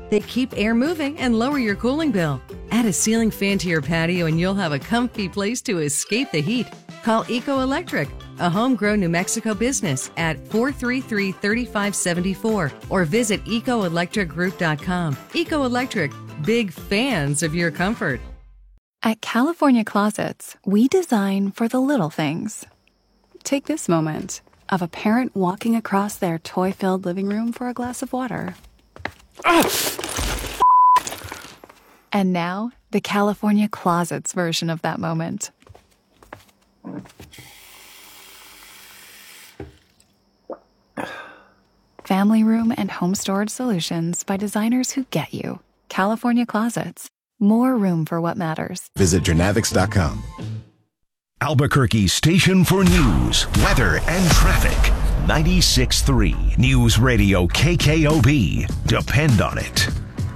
They keep air moving and lower your cooling bill. Add a ceiling fan to your patio and you'll have a comfy place to escape the heat. Call Eco Electric, a homegrown New Mexico business, at 433-3574 or visit ecoelectricgroup.com. Eco Electric, big fans of your comfort. At California Closets, we design for the little things. Take this moment of a parent walking across their toy-filled living room for a glass of water. And now, the California Closets version of that moment. Family room and home storage solutions by designers who get you. California Closets. More room for what matters. Visit Jernavix.com. Albuquerque's station for news, weather, and traffic. 96.3 News Radio KKOB. Depend on it.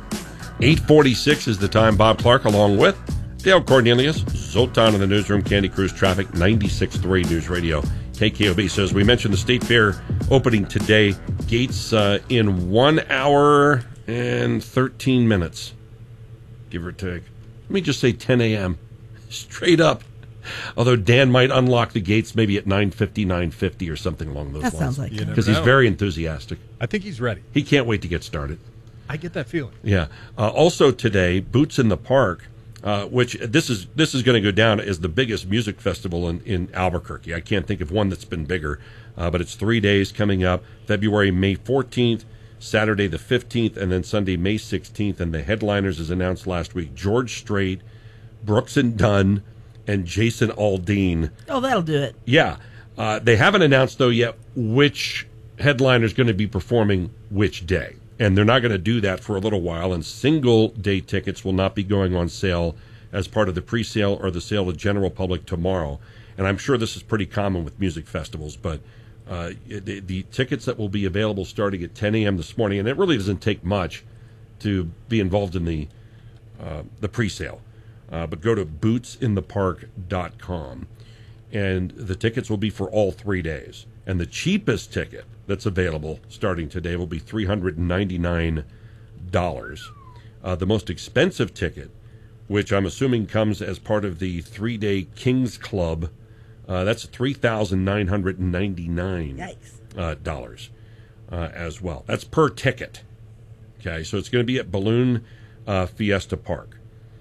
8:46 is the time. Bob Clark along with Dale Cornelius, Zoltan in the newsroom, Candy Cruise Traffic, 96.3 News Radio KKOB. So as we mentioned, the State Fair opening today. Gates in 1 hour and 13 minutes, give or take. Let me just say 10 a.m. straight up. Although Dan might unlock the gates maybe at 9:50, 9:50 or something along those lines. That sounds like it. Because he's very enthusiastic. I think he's ready. He can't wait to get started. I get that feeling. Yeah. Also today, Boots in the Park, which this is going to go down as the biggest music festival in Albuquerque. I can't think of one that's been bigger, but it's 3 days coming up: February, May 14th, Saturday the 15th, and then Sunday, May 16th. And the headliners, as announced last week, George Strait, Brooks and Dunn, and Jason Aldean. Oh, that'll do it. Yeah. They haven't announced, though, yet which headliner is going to be performing which day. And they're not going to do that for a little while. And single-day tickets will not be going on sale as part of the pre-sale or the sale to general public tomorrow. And I'm sure this is pretty common with music festivals, but the tickets that will be available starting at 10 a.m. this morning, and it really doesn't take much to be involved in the pre-sale. But go to bootsinthepark.com, and the tickets will be for all 3 days. And the cheapest ticket that's available starting today will be $399. The most expensive ticket, which I'm assuming comes as part of the 3-day Kings Club, that's $3,999 as well. That's per ticket. Okay, so it's going to be at Balloon Fiesta Park.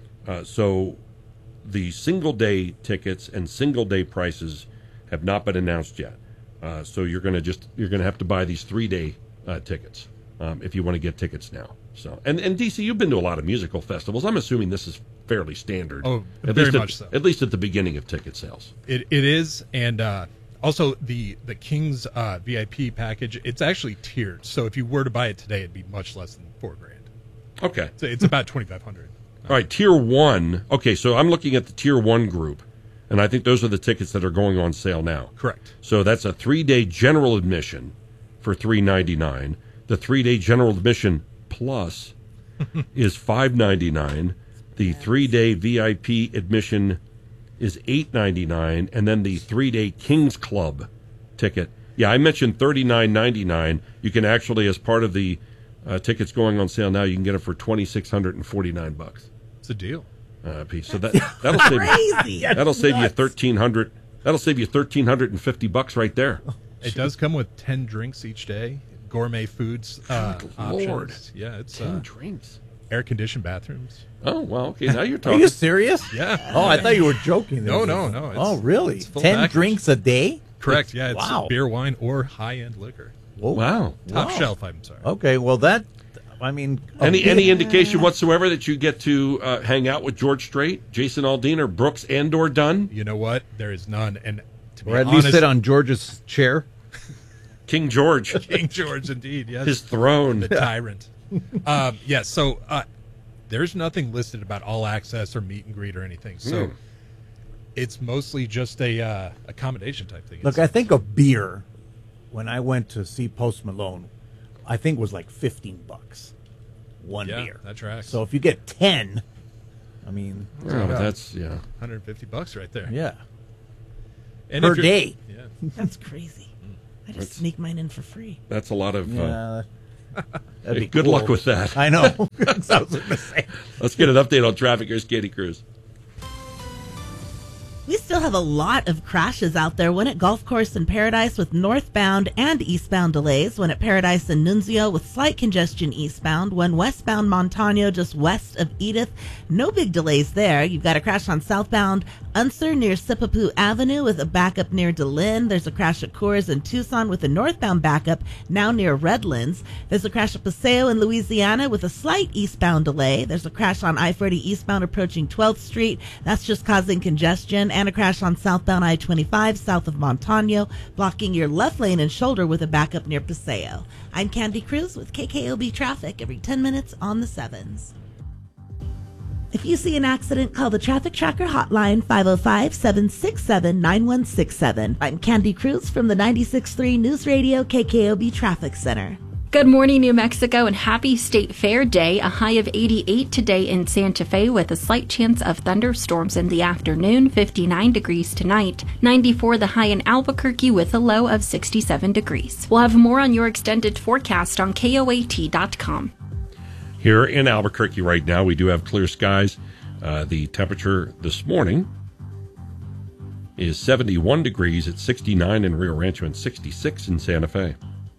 So the single-day tickets and single-day prices have not been announced yet. So you're going to have to buy these 3-day tickets if you want to get tickets now. So and DC, you've been to a lot of musical festivals. I'm assuming this is fairly standard. Oh, very much so. At least at the beginning of ticket sales. It is, and also the King's VIP package. It's actually tiered. So if you were to buy it today, it'd be much less than $4,000. Okay, so it's about $2,500. All right, Tier 1. Okay, so I'm looking at the Tier 1 group, and I think those are the tickets that are going on sale now. Correct. So that's a 3-day general admission for $399. The 3-day general admission plus is $599. The 3-day VIP admission is $899, and then the 3-day Kings Club ticket. Yeah, I mentioned $39.99. You can actually, as part of the tickets going on sale now, you can get it for $2,649. It's a deal. Piece. So that'll save crazy. That'll save you $1,300. That'll save you $1,350 right there. It does come with 10 drinks each day, gourmet foods. Lord, options. Yeah, it's 10 drinks, air-conditioned bathrooms. Oh well, okay. Now you're talking. Are you serious? Yeah. Oh, I thought you were joking. No. Oh, really? 10 package. Drinks a day? Correct. Yeah. It's wow. Beer, wine, or high-end liquor. Whoa. Wow. Top shelf. I'm sorry. Okay. Well, that. I mean, any indication whatsoever that you get to hang out with George Strait, Jason Aldean, or Brooks and/or Dunn? You know what? There is none. And to be or at honest, least sit on George's chair. King George. King George, indeed. Yes. His throne. The tyrant. Yes. So there's nothing listed about all access or meet and greet or anything. So it's mostly just a accommodation type thing. Look, I think a beer when I went to see Post Malone, I think was like $15. One beer. That tracks. So if you get 10, I mean, that's $150 right there. Yeah. And per day. Yeah. That's crazy. I just sneak mine in for free. That's a lot of. That'd be Good cool. luck with that. I know. That's what I was going to say. Let's get an update on traffic. Here's Katie Cruz. We still have a lot of crashes out there. One at Golf Course in Paradise with northbound and eastbound delays. One at Paradise and Nunzio with slight congestion eastbound. One westbound Montano just west of Edith. No big delays there. You've got a crash on southbound Unser near Sipapu Avenue with a backup near DeLynn. There's a crash at Coors in Tucson with a northbound backup now near Redlands. There's a crash at Paseo in Louisiana with a slight eastbound delay. There's a crash on I-40 eastbound approaching 12th Street. That's just causing congestion. And a crash on southbound I-25 south of Montano, blocking your left lane and shoulder with a backup near Paseo. I'm Candy Cruz with KKOB Traffic every 10 minutes on the 7s. If you see an accident, call the Traffic Tracker hotline 505-767-9167. I'm Candy Cruz from the 96.3 News Radio KKOB Traffic Center. Good morning, New Mexico, and happy State Fair Day. A high of 88 today in Santa Fe with a slight chance of thunderstorms in the afternoon, 59 degrees tonight. 94 the high in Albuquerque with a low of 67 degrees. We'll have more on your extended forecast on KOAT.com. Here in Albuquerque right now, we do have clear skies. The temperature this morning is 71 degrees at 69 in Rio Rancho and 66 in Santa Fe.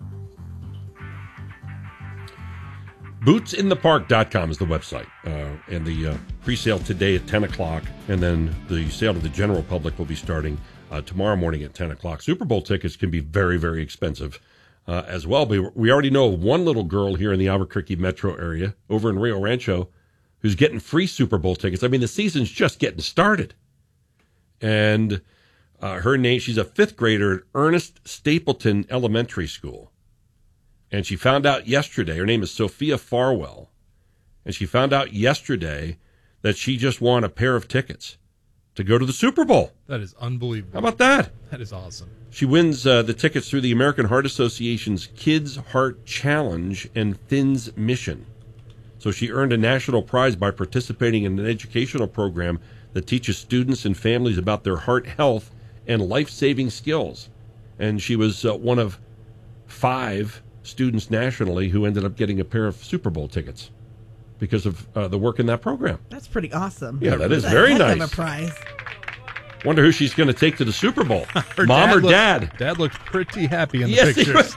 Bootsinthepark.com is the website, and the pre-sale today at 10 o'clock, and then the sale to the general public will be starting tomorrow morning at 10 o'clock. Super Bowl tickets can be very, very expensive as well. But we already know of one little girl here in the Albuquerque metro area over in Rio Rancho who's getting free Super Bowl tickets. I mean, the season's just getting started. And her name, she's a fifth grader at Ernest Stapleton Elementary School. And she found out yesterday, her name is Sophia Farwell, and she found out yesterday that she just won a pair of tickets to go to the Super Bowl. That is unbelievable. How about that? That is awesome. She wins the tickets through the American Heart Association's Kids Heart Challenge and Finn's Mission. So she earned a national prize by participating in an educational program that teaches students and families about their heart health and life-saving skills. And she was one of 5 students nationally who ended up getting a pair of Super Bowl tickets because of the work in that program. That's pretty awesome. Yeah, that is very nice. Of a prize. Wonder who she's going to take to the Super Bowl. Mom or Dad? Dad looked pretty happy in the Yes, pictures.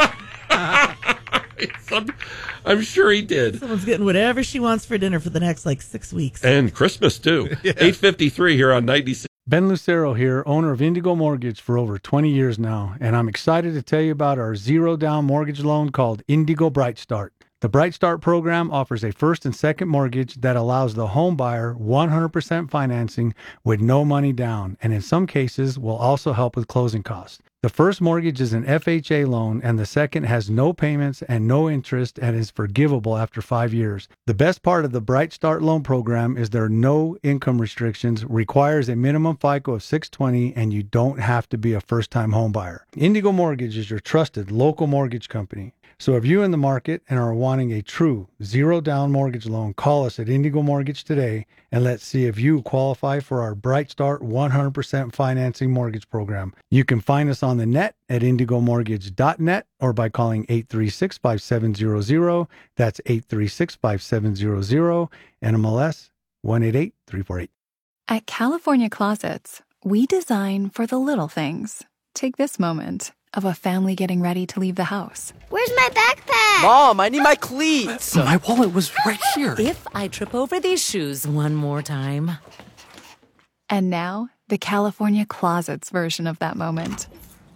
I'm sure he did. Someone's getting whatever she wants for dinner for the next 6 weeks. And Christmas too. Yeah. 8:53 here on 96. Ben Lucero here, owner of Indigo Mortgage for over 20 years now, and I'm excited to tell you about our zero-down mortgage loan called Indigo Bright Start. The Bright Start program offers a first and second mortgage that allows the home buyer 100% financing with no money down, and in some cases will also help with closing costs. The first mortgage is an FHA loan, and the second has no payments and no interest and is forgivable after 5 years. The best part of the Bright Start loan program is there are no income restrictions, requires a minimum FICO of 620, and you don't have to be a first-time home buyer. Indigo Mortgage is your trusted local mortgage company. So if you're in the market and are wanting a true zero-down mortgage loan, call us at Indigo Mortgage today, and let's see if you qualify for our Bright Start 100% financing mortgage program. You can find us on the net at indigomortgage.net or by calling 836-5700. That's 836-5700, NMLS 188348. At California Closets, we design for the little things. Take this moment of a family getting ready to leave the house. Where's my backpack? Mom, I need my cleats. My wallet was right here. If I trip over these shoes one more time. And now, the California Closets version of that moment.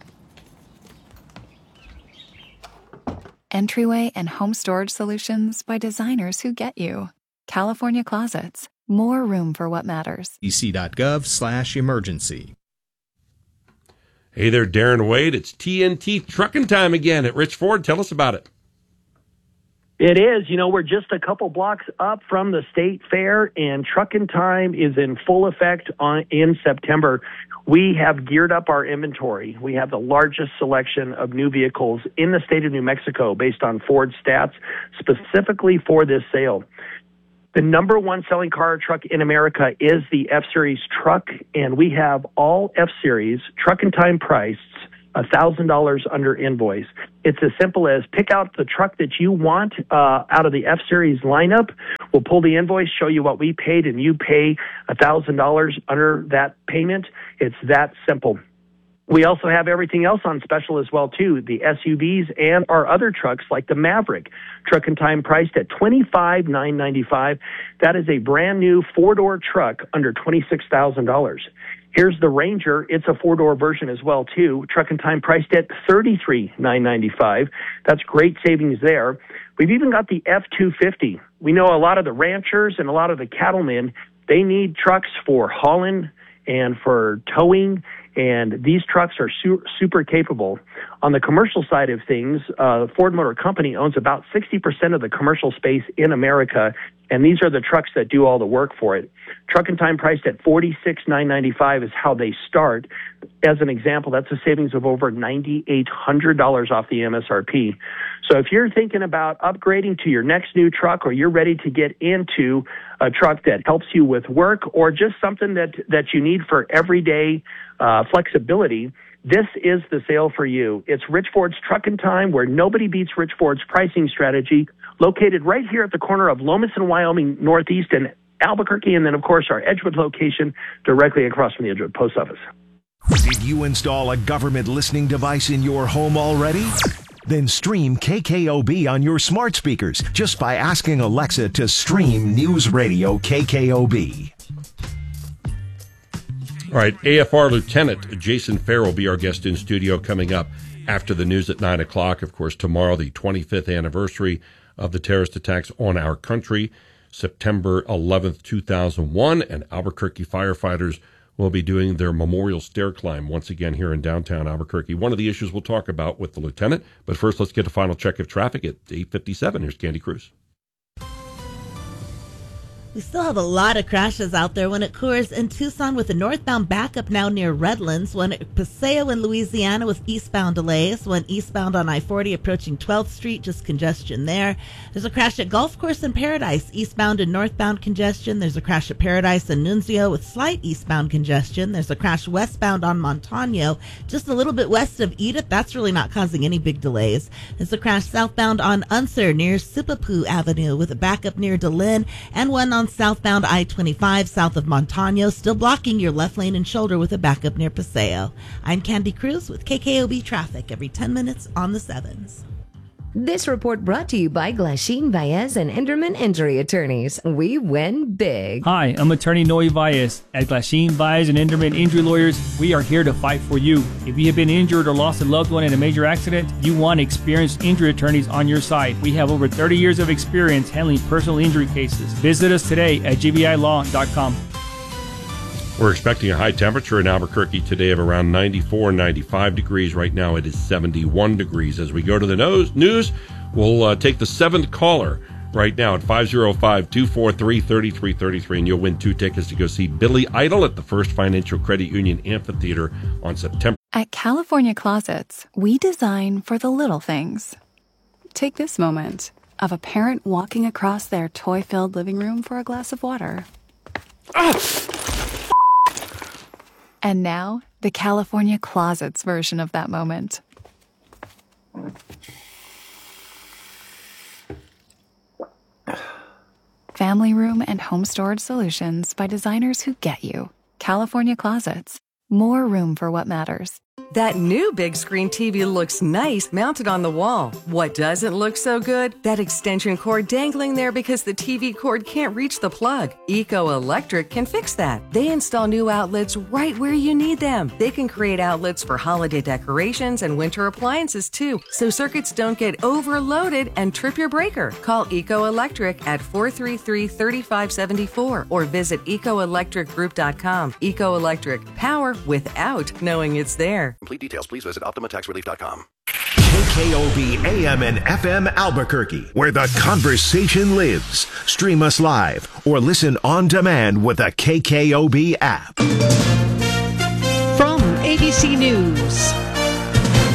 Entryway and home storage solutions by designers who get you. California Closets. More room for what matters. ec.gov/emergency. Hey there, Darren Wade. It's TNT trucking time again at Rich Ford. Tell us about it. It is. We're just a couple blocks up from the state fair, and trucking time is in full effect in September. We have geared up our inventory. We have the largest selection of new vehicles in the state of New Mexico based on Ford stats, specifically for this sale. The number one selling car truck in America is the F-Series truck, and we have all F-Series truck and time priced $1,000 under invoice. It's as simple as pick out the truck that you want out of the F-Series lineup. We'll pull the invoice, show you what we paid, and you pay $1,000 under that payment. It's that simple. We also have everything else on special as well, too. The SUVs and our other trucks like the Maverick. Truck and Time priced at $25,995. That is a brand new four-door truck under $26,000. Here's the Ranger. It's a four-door version as well, too. Truck and Time priced at $33,995. That's great savings there. We've even got the F-250. We know a lot of the ranchers and a lot of the cattlemen, they need trucks for hauling and for towing, and these trucks are super capable. On the commercial side of things, Ford Motor Company owns about 60% of the commercial space in America, and these are the trucks that do all the work for it. Truck and Time priced at $46,995 is how they start. As an example, that's a savings of over $9,800 off the MSRP. So if you're thinking about upgrading to your next new truck, or you're ready to get into a truck that helps you with work, or just something that you need for everyday flexibility, this is the sale for you. It's Rich Ford's Truck and Time, where nobody beats Rich Ford's pricing strategy, located right here at the corner of Lomas and Wyoming Northeast and Albuquerque, and then, of course, our Edgewood location directly across from the Edgewood Post Office. Did you install a government listening device in your home already? Then stream KKOB on your smart speakers just by asking Alexa to stream News Radio KKOB. All right, AFR Lieutenant Jason Fair will be our guest in studio coming up after the news at 9 o'clock. Of course, tomorrow, the 25th anniversary of the terrorist attacks on our country, September 11th, 2001, and Albuquerque firefighters will be doing their memorial stair climb once again here in downtown Albuquerque. One of the issues we'll talk about with the lieutenant, but first let's get a final check of traffic at 8:57. Here's Candy Cruz. We still have a lot of crashes out there. One at Coors in Tucson with a northbound backup now near Redlands. One at Paseo in Louisiana with eastbound delays. One eastbound on I-40 approaching 12th Street, just congestion there. There's a crash at Golf Course in Paradise, eastbound and northbound congestion. There's a crash at Paradise and Nunzio with slight eastbound congestion. There's a crash westbound on Montano, just a little bit west of Edith. That's really not causing any big delays. There's a crash southbound on Unser near Supapoo Avenue with a backup near DeLynn, and one on southbound I-25 south of Montano, still blocking your left lane and shoulder with a backup near Paseo. I'm Candy Cruz with KKOB Traffic every 10 minutes on the 7s. This report brought to you by Glasheen Baez and Enderman Injury Attorneys. We win big. Hi, I'm attorney Noe Baez. At Glasheen Baez and Enderman Injury Lawyers, we are here to fight for you. If you have been injured or lost a loved one in a major accident, you want experienced injury attorneys on your side. We have over 30 years of experience handling personal injury cases. Visit us today at gbilaw.com. We're expecting a high temperature in Albuquerque today of around 94, 95 degrees. Right now it is 71 degrees. As we go to the news, we'll take the seventh caller right now at 505-243-3333, and you'll win 2 tickets to go see Billy Idol at the First Financial Credit Union Amphitheater on September. At California Closets, we design for the little things. Take this moment of a parent walking across their toy-filled living room for a glass of water. And now, the California Closets version of that moment. Family room and home storage solutions by designers who get you. California Closets. More room for what matters. That new big screen TV looks nice mounted on the wall. What doesn't look so good? That extension cord dangling there because the TV cord can't reach the plug. Eco Electric can fix that. They install new outlets right where you need them. They can create outlets for holiday decorations and winter appliances too, so circuits don't get overloaded and trip your breaker. Call Eco Electric at 433-3574 or visit ecoelectricgroup.com. Eco Electric, power without knowing it's there. Complete details, please visit OptimaTaxRelief.com. KKOB AM and FM Albuquerque, where the conversation lives. Stream us live or listen on demand with the KKOB app. From ABC News,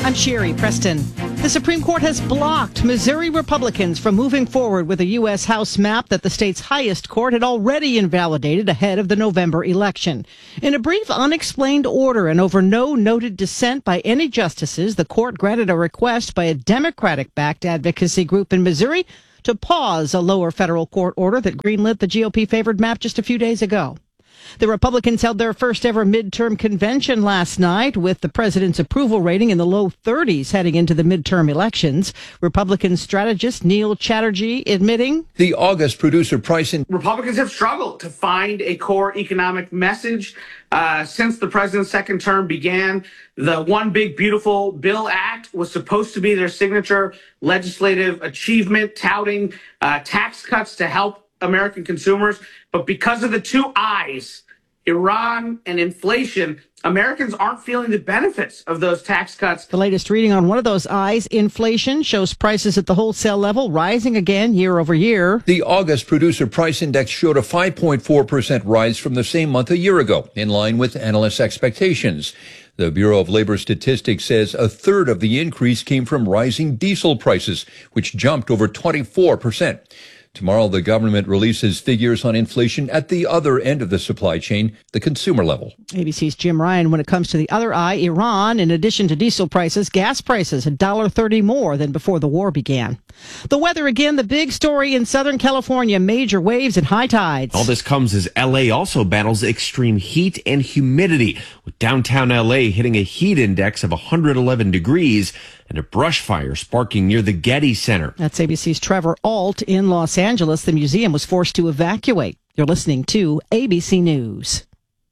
I'm Sherry Preston. The Supreme Court has blocked Missouri Republicans from moving forward with a U.S. House map that the state's highest court had already invalidated ahead of the November election. In a brief, unexplained order and over no noted dissent by any justices, the court granted a request by a Democratic-backed advocacy group in Missouri to pause a lower federal court order that greenlit the GOP-favored map just a few days ago. The Republicans held their first ever midterm convention last night with the president's approval rating in the low 30s heading into the midterm elections. Republican strategist Neil Chatterjee admitting the August producer price in Republicans have struggled to find a core economic message since the president's second term began. The One Big Beautiful Bill Act was supposed to be their signature legislative achievement, touting tax cuts to help American consumers. But because of the two I's, Iran and inflation, Americans aren't feeling the benefits of those tax cuts. The latest reading on one of those I's, inflation, shows prices at the wholesale level rising again year over year. The August producer price index showed a 5.4% rise from the same month a year ago, in line with analysts' expectations. The Bureau of Labor Statistics says a third of the increase came from rising diesel prices, which jumped over 24%. Tomorrow, the government releases figures on inflation at the other end of the supply chain, the consumer level. ABC's Jim Ryan. When it comes to the other I, Iran, in addition to diesel prices, gas prices $1.30 more than before the war began. The weather again, the big story in Southern California, major waves and high tides. All this comes as LA also battles extreme heat and humidity, with downtown LA hitting a heat index of 111 degrees and a brush fire sparking near the Getty Center. That's ABC's Trevor Ault in Los Angeles. The museum was forced to evacuate. You're listening to ABC News.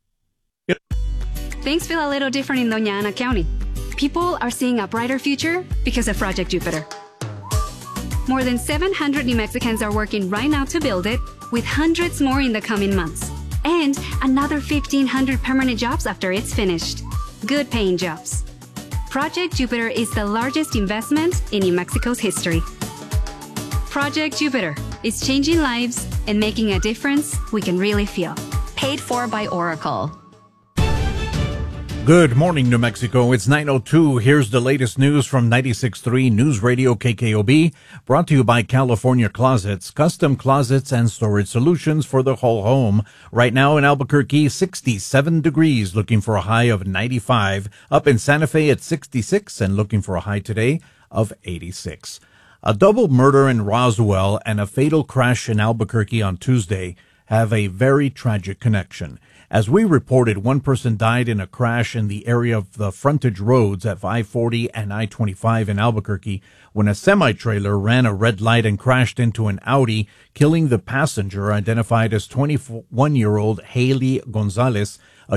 Things feel a little different in Doña Ana County. People are seeing a brighter future because of Project Jupiter. More than 700 New Mexicans are working right now to build it, with hundreds more in the coming months. And another 1,500 permanent jobs after it's finished. Good paying jobs. Project Jupiter is the largest investment in New Mexico's history. Project Jupiter is changing lives and making a difference we can really feel. Paid for by Oracle. Good morning, New Mexico. It's 9:02. Here's the latest news from 96.3 News Radio KKOB, brought to you by California Closets, custom closets and storage solutions for the whole home. Right now in Albuquerque, 67 degrees, looking for a high of 95. Up in Santa Fe at 66 and looking for a high today of 86. A double murder in Roswell and a fatal crash in Albuquerque on Tuesday have a very tragic connection. As we reported, one person died in a crash in the area of the frontage roads at I-40 and I-25 in Albuquerque when a semi-trailer ran a red light and crashed into an Audi, killing the passenger, identified as 21-year-old Haley Gonzalez, a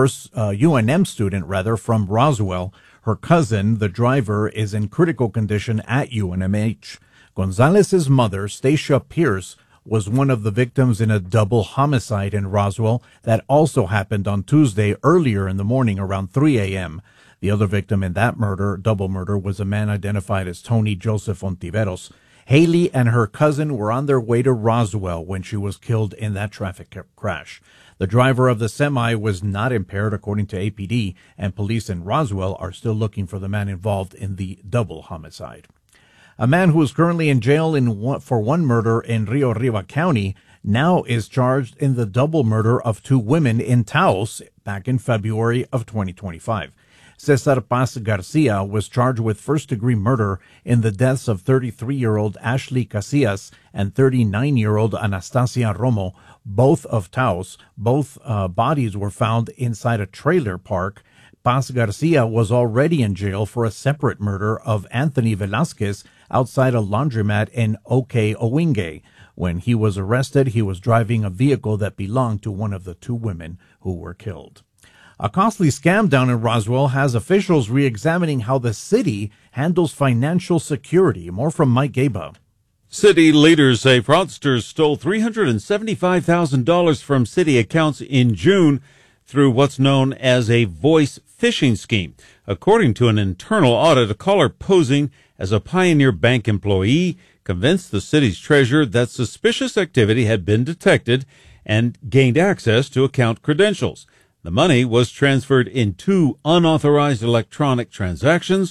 UNM student from Roswell. Her cousin, the driver, is in critical condition at UNMH. Gonzalez's mother, Stacia Pierce, was one of the victims in a double homicide in Roswell that also happened on Tuesday earlier in the morning around 3 a.m. The other victim in that double murder, was a man identified as Tony Joseph Ontiveros. Haley and her cousin were on their way to Roswell when she was killed in that traffic crash. The driver of the semi was not impaired, according to APD, and police in Roswell are still looking for the man involved in the double homicide. A man who is currently in jail for one murder in Rio Arriba County now is charged in the double murder of two women in Taos back in February of 2025. Cesar Paz Garcia was charged with first-degree murder in the deaths of 33-year-old Ashley Casillas and 39-year-old Anastasia Romo, both of Taos. Both bodies were found inside a trailer park. Paz Garcia was already in jail for a separate murder of Anthony Velasquez outside a laundromat in Oke Owinge. When he was arrested, he was driving a vehicle that belonged to one of the two women who were killed. A costly scam down in Roswell has officials re-examining how the city handles financial security. More from Mike Gaba. City leaders say fraudsters stole $375,000 from city accounts in June through what's known as a voice phishing scheme. According to an internal audit, a caller posing as a Pioneer Bank employee convinced the city's treasurer that suspicious activity had been detected and gained access to account credentials. The money was transferred in two unauthorized electronic transactions.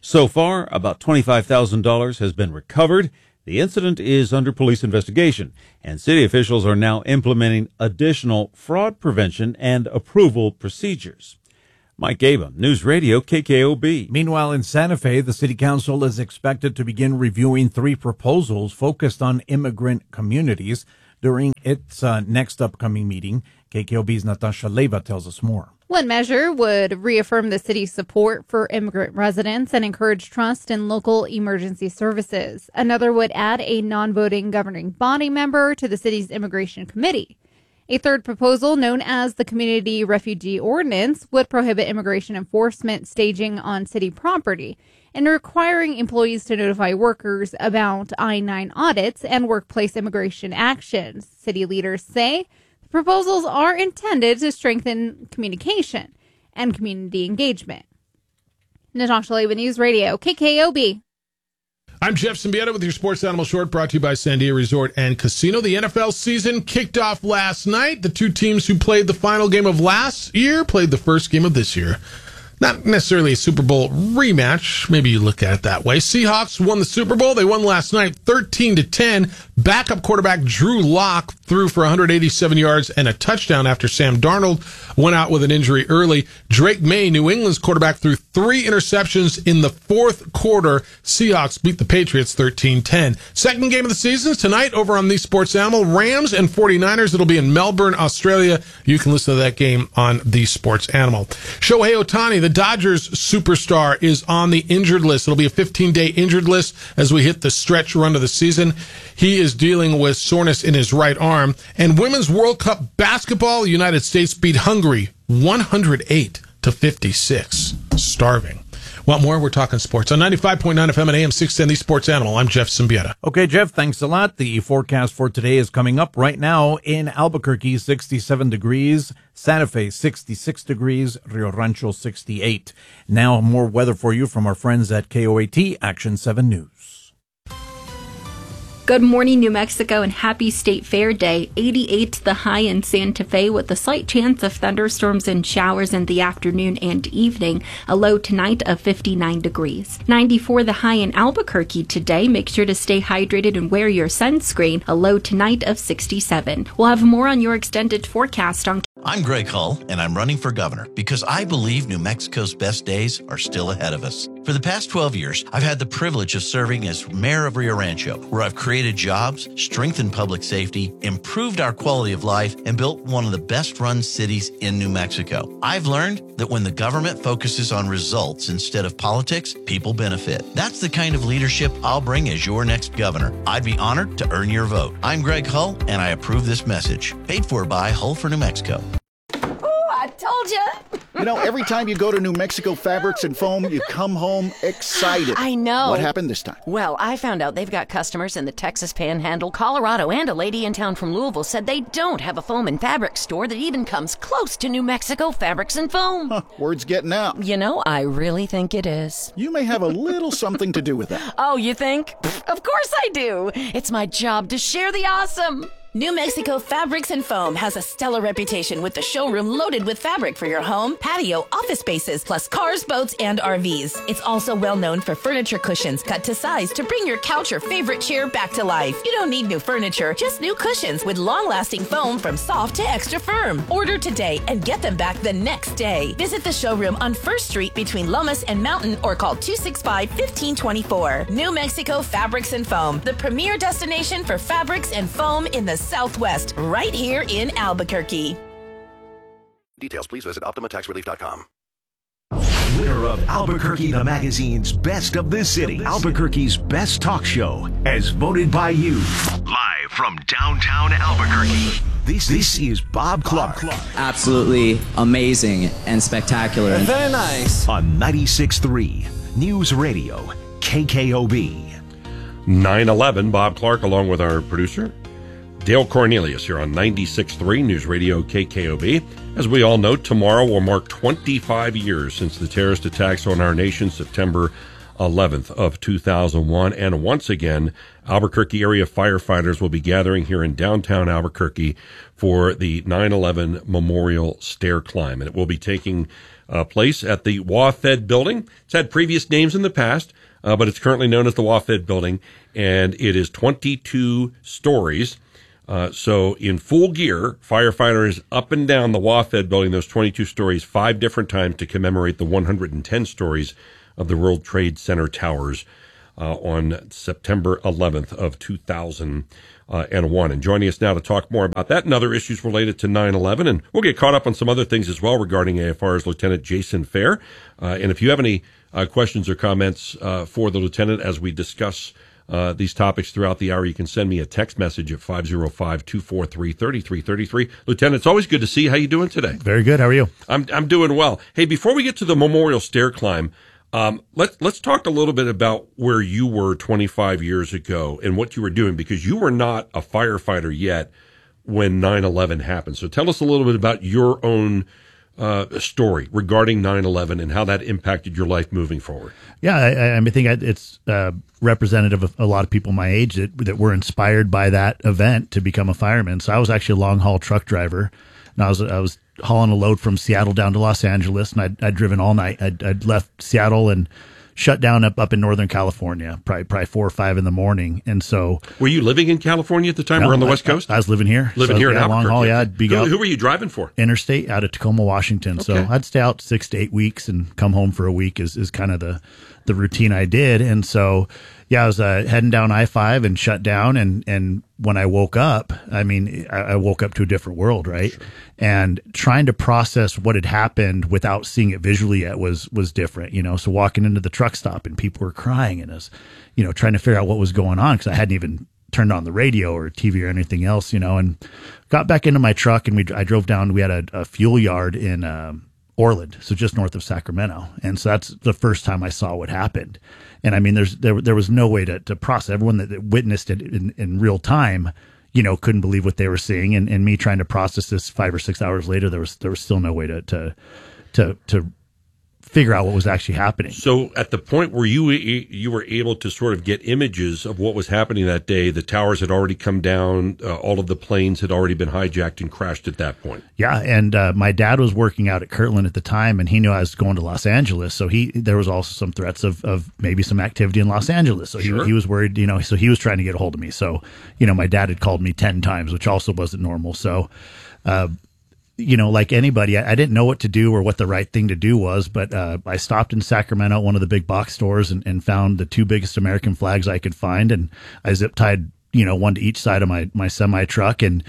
So far, about $25,000 has been recovered. The incident is under police investigation, and city officials are now implementing additional fraud prevention and approval procedures. Mike Abam, News Radio KKOB. Meanwhile, in Santa Fe, the city council is expected to begin reviewing 3 proposals focused on immigrant communities during its next upcoming meeting. KKOB's Natasha Leva tells us more. One measure would reaffirm the city's support for immigrant residents and encourage trust in local emergency services. Another would add a non-voting governing body member to the city's immigration committee. A third proposal, known as the Community Refugee Ordinance, would prohibit immigration enforcement staging on city property and requiring employees to notify workers about I-9 audits and workplace immigration actions. City leaders say the proposals are intended to strengthen communication and community engagement. Natasha Leva, News Radio, KKOB. I'm Jeff Symbieta with your Sports Animal Short, brought to you by Sandia Resort and Casino. The NFL season kicked off last night. The 2 teams who played the final game of last year played the first game of this year. Not necessarily a Super Bowl rematch. Maybe you look at it that way. Seahawks won the Super Bowl. They won last night 13-10. Backup quarterback Drew Lock threw for 187 yards and a touchdown after Sam Darnold went out with an injury early. Drake May, New England's quarterback, threw 3 interceptions in the fourth quarter. Seahawks beat the Patriots 13-10. Second game of the season tonight over on the Sports Animal. Rams and 49ers. It'll be in Melbourne, Australia. You can listen to that game on the Sports Animal. Shohei Ohtani, the Dodgers superstar, is on the injured list. It'll be a 15-day injured list as we hit the stretch run of the season. He is dealing with soreness in his right arm. And Women's World Cup basketball, the United States beat Hungary 108-56. Starving. Want more? We're talking sports on 95.9 FM and AM 610, the Sports Animal. I'm Jeff Symbieta. Okay, Jeff, thanks a lot. The forecast for today is coming up right now in Albuquerque, 67 degrees, Santa Fe, 66 degrees, Rio Rancho, 68. Now, more weather for you from our friends at KOAT Action 7 News. Good morning, New Mexico, and happy State Fair Day. 88 the high in Santa Fe with a slight chance of thunderstorms and showers in the afternoon and evening. A low tonight of 59 degrees. 94 the high in Albuquerque today. Make sure to stay hydrated and wear your sunscreen. A low tonight of 67. We'll have more on your extended forecast on. I'm Greg Hull, and I'm running for governor because I believe New Mexico's best days are still ahead of us. For the past 12 years, I've had the privilege of serving as mayor of Rio Rancho, where I've created jobs, strengthened public safety, improved our quality of life, and built one of the best-run cities in New Mexico. I've learned that when the government focuses on results instead of politics, people benefit. That's the kind of leadership I'll bring as your next governor. I'd be honored to earn your vote. I'm Greg Hull, and I approve this message. Paid for by Hull for New Mexico. I told you. You know, every time you go to New Mexico Fabrics and Foam, you come home excited. I know. What happened this time? Well, I found out they've got customers in the Texas Panhandle, Colorado, and a lady in town from Louisville said they don't have a foam and fabric store that even comes close to New Mexico Fabrics and Foam. Huh, word's getting out. You know, I really think it is. You may have a little something to do with that. Oh, you think? Of course I do. It's my job to share the awesome. New Mexico Fabrics and Foam has a stellar reputation with the showroom loaded with fabric for your home, patio, office spaces, plus cars, boats, and RVs. It's also well known for furniture cushions cut to size to bring your couch or favorite chair back to life. You don't need new furniture, just new cushions with long-lasting foam from soft to extra firm. Order today and get them back the next day. Visit the showroom on 1st Street between Lomas and Mountain or call 265-1524. New Mexico Fabrics and Foam, the premier destination for fabrics and foam in the Southwest, right here in Albuquerque. Details, please visit OptimaTaxRelief.com. Winner of Albuquerque the Magazine's Best of the City, Albuquerque's Best Talk Show, as voted by you. Live from downtown Albuquerque, this is Bob Clark. Absolutely amazing and spectacular. Very nice. On 96.3 News Radio, KKOB. 9/11, Bob Clark along with our producer, Dale Cornelius, here on 96.3 News Radio KKOB. As we all know, tomorrow will mark 25 years since the terrorist attacks on our nation, September 11th of 2001. And once again, Albuquerque area firefighters will be gathering here in downtown Albuquerque for the 9/11 Memorial Stair Climb. And it will be taking place at the WaFd building. It's had previous names in the past, but it's currently known as the WaFd building, and it is 22 stories. So in full gear, firefighters up and down the WaFd building, those 22 stories, 5 different times to commemorate the 110 stories of the World Trade Center towers on September 11th of 2001. And joining us now to talk more about that and other issues related to 9/11, and we'll get caught up on some other things as well regarding AFR, is Lieutenant Jason Fair. And if you have any questions or comments for the lieutenant as we discuss these topics throughout the hour, you can send me a text message at 505-243-3333. Lieutenant, it's always good to see you. How you doing today? Very good. How are you? I'm doing well. Hey, before we get to the memorial stair climb, let's talk a little bit about where you were 25 years ago and what you were doing, because you were not a firefighter yet when 9/11 happened. So tell us a little bit about your own story regarding 9/11 and how that impacted your life moving forward. Yeah, I think it's representative of a lot of people my age that were inspired by that event to become a fireman. So I was actually a long haul truck driver, and I was hauling a load from Seattle down to Los Angeles, and I'd driven all night. I'd left Seattle and shut down up in Northern California, probably 4 or 5 in the morning. And so, were you living in California at the time, or on the West Coast? I was living here. Here in long haul. Yeah, I'd be who were you driving for? Interstate out of Tacoma, Washington. Okay. So I'd stay out 6 to 8 weeks and come home for a week is kind of the routine I did. And so, yeah, I was heading down I-5 and shut down. And when I woke up, I woke up to a different world, right? Sure. And trying to process what had happened without seeing it visually yet was different, So walking into the truck stop and people were crying and us, trying to figure out what was going on, because I hadn't even turned on the radio or TV or anything else, and got back into my truck and I drove down. We had a fuel yard in Orland, so just north of Sacramento. And so that's the first time I saw what happened. And there was no way to process. Everyone that witnessed it in real time, couldn't believe what they were seeing. And me trying to process this 5 or 6 hours later, there was still no way to figure out what was actually happening. So at the point where you were able to sort of get images of what was happening that day, the towers had already come down, all of the planes had already been hijacked and crashed at that point. Yeah, and my dad was working out at Kirtland at the time, and he knew I was going to Los Angeles, so there was also some threats of maybe some activity in Los Angeles. So he was worried, so he was trying to get a hold of me. So, my dad had called me 10 times, which also wasn't normal. So, like anybody, I didn't know what to do or what the right thing to do was, but I stopped in Sacramento at one of the big box stores and found the 2 biggest American flags I could find, and I zip tied, one to each side of my semi truck, and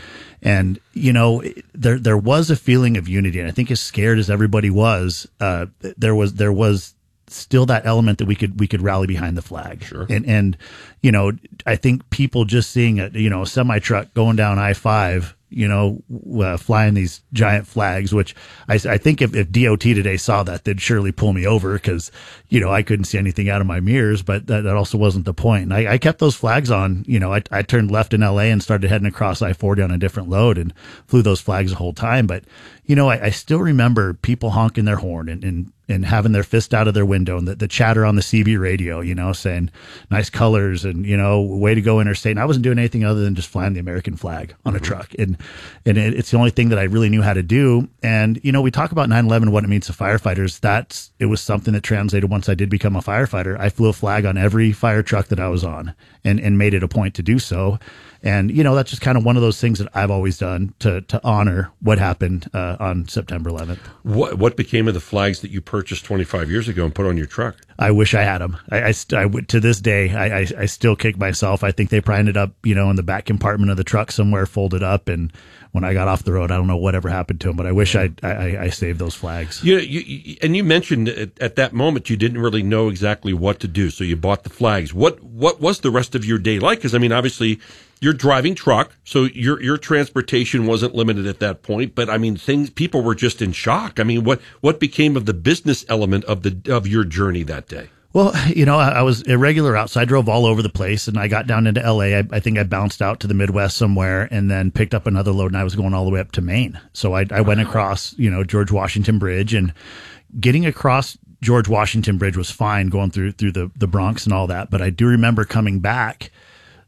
there was a feeling of unity, and I think as scared as everybody was, there was still that element that we could rally behind the flag. Sure. And I think people just seeing a semi truck going down I-5, flying these giant flags, which I think if DOT today saw that, they'd surely pull me over because, I couldn't see anything out of my mirrors, but that also wasn't the point. And I kept those flags on. I turned left in LA and started heading across I-40 on a different load and flew those flags the whole time. But, I still remember people honking their horn and having their fist out of their window, and the chatter on the CB radio, saying nice colors and, way to go Interstate. And I wasn't doing anything other than just flying the American flag on a truck. And it's the only thing that I really knew how to do. And, we talk about 9/11, what it means to firefighters. It was something that translated once I did become a firefighter. I flew a flag on every fire truck that I was on and made it a point to do so. And, that's just kind of one of those things that I've always done to honor what happened on September 11th. What became of the flags that you purchased 25 years ago and put on your truck? I wish I had them. I to this day, I still kick myself. I think they probably ended up, in the back compartment of the truck somewhere, folded up. And when I got off the road, I don't know whatever happened to them, but I wish I saved those flags. And you mentioned at that moment you didn't really know exactly what to do, so you bought the flags. What was the rest of your day like? Because obviously you're driving truck, so your transportation wasn't limited at that point. But people were just in shock. What became of the business element of your journey that day? Well, I was irregular out, so I drove all over the place, and I got down into LA. I think I bounced out to the Midwest somewhere and then picked up another load, and I was going all the way up to Maine. So I went across, George Washington Bridge, and getting across George Washington Bridge was fine going through the Bronx and all that. But I do remember coming back,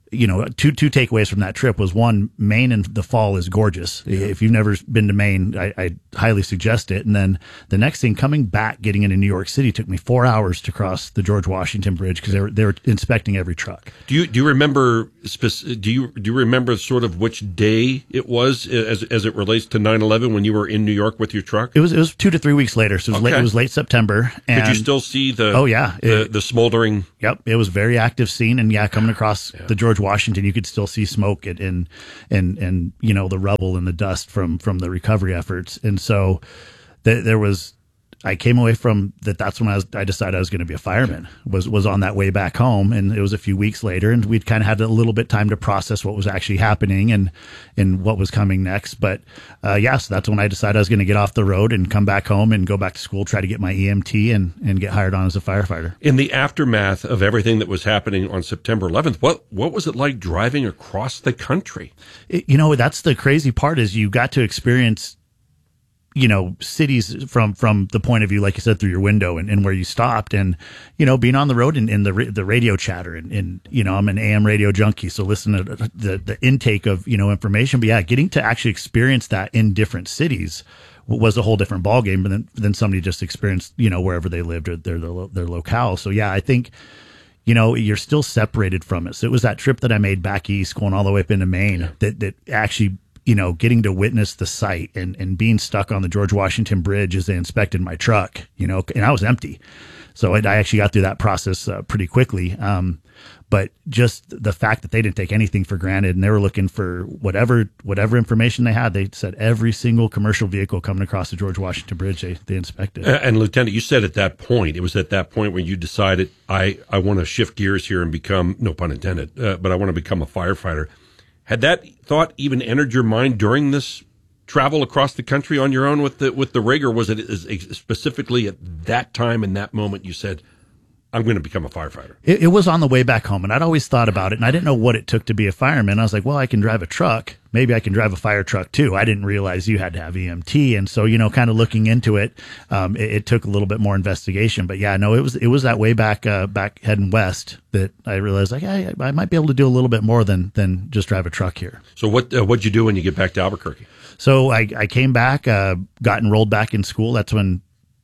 two takeaways from that trip was, one, Maine in the fall is gorgeous. Yeah. If you've never been to Maine, I highly suggest it. And then the next thing, coming back, getting into New York City, took me 4 hours to cross the George Washington Bridge because they were inspecting every truck. Do you remember sort of which day it was as it relates to 9/11 when you were in New York with your truck? It was 2 to 3 weeks later, so it was late September. And could you still see the smoldering? Yep, it was a very active scene, and coming across the George Washington, you could still see smoke and the rubble and the dust from the recovery efforts. And so I came away from that. That's when I decided I was going to be a fireman. Was on that way back home, and it was a few weeks later, and we'd kind of had a little bit time to process what was actually happening and what was coming next. But so that's when I decided I was going to get off the road and come back home and go back to school, try to get my EMT and get hired on as a firefighter. In the aftermath of everything that was happening on September 11th, what was it like driving across the country? That's the crazy part, is you got to experience cities from the point of view, like you said, through your window and where you stopped, and, being on the road and the radio chatter and I'm an AM radio junkie. So listen to the intake of, information, but getting to actually experience that in different cities was a whole different ballgame than somebody just experienced, wherever they lived or their locale. So I think, you're still separated from it. So it was that trip that I made back east, going all the way up into Maine, that actually, getting to witness the site and being stuck on the George Washington Bridge as they inspected my truck, and I was empty. So I actually got through that process pretty quickly. But just the fact that they didn't take anything for granted, and they were looking for whatever information they had. They said every single commercial vehicle coming across the George Washington Bridge, they inspected. And Lieutenant, you said it was at that point when you decided, I want to shift gears here and become, no pun intended, but I want to become a firefighter. Had that thought even entered your mind during this travel across the country on your own with the rig, or was it specifically at that time, in that moment, you said, I'm going to become a firefighter? It was on the way back home, and I'd always thought about it, and I didn't know what it took to be a fireman. I was like, well, I can drive a truck. Maybe I can drive a fire truck too. I didn't realize you had to have EMT. And so, kind of looking into it, it took a little bit more investigation. But it was that way back heading west that I realized, like, I might be able to do a little bit more than just drive a truck here. So what'd you do when you get back to Albuquerque? So I came back, got enrolled back in school. That's when